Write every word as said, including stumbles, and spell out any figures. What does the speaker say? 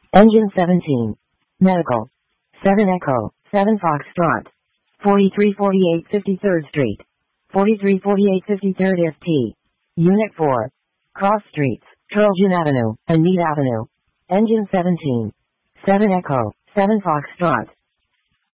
Engine seventeen. Medical. seven Echo, seven Foxtrot. forty-three forty-eight fifty-third Street. forty-three forty-eight fifty-third F T. Unit four. Cross Streets, Trojan Avenue, and Mead Avenue. Engine seventeen. seven Echo, seven Foxtrot.